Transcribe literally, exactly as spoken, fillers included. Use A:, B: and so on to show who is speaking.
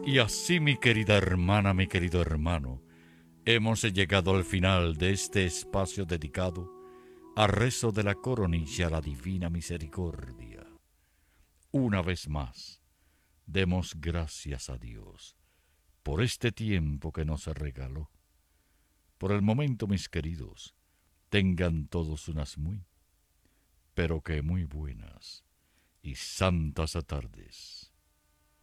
A: Y así, mi querida hermana, mi querido hermano, hemos llegado al final de este espacio dedicado a rezo de la coronilla a la divina misericordia. Una vez más, demos gracias a Dios por este tiempo que nos regaló. Por el momento, mis queridos, tengan todos unas muy, pero que muy buenas y santas tardes.